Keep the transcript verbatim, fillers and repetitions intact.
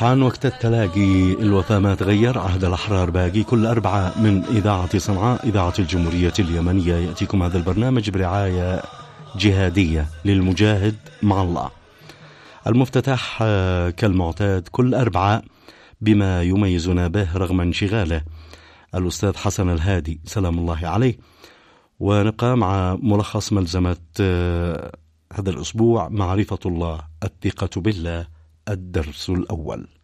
حان وقت التلاقي، الوفاء ما تغير، عهد الأحرار باقي. كل أربعة من إذاعة صنعاء، إذاعة الجمهورية اليمنية، يأتيكم هذا البرنامج برعاية جهادية للمجاهد مع الله. المفتتح كالمعتاد كل أربعة بما يميزنا به رغم انشغاله الأستاذ حسن الهادي سلام الله عليه. ونبقى مع ملخص ملزمة هذا الأسبوع، معرفة الله، الثقة بالله، الدرس الأول.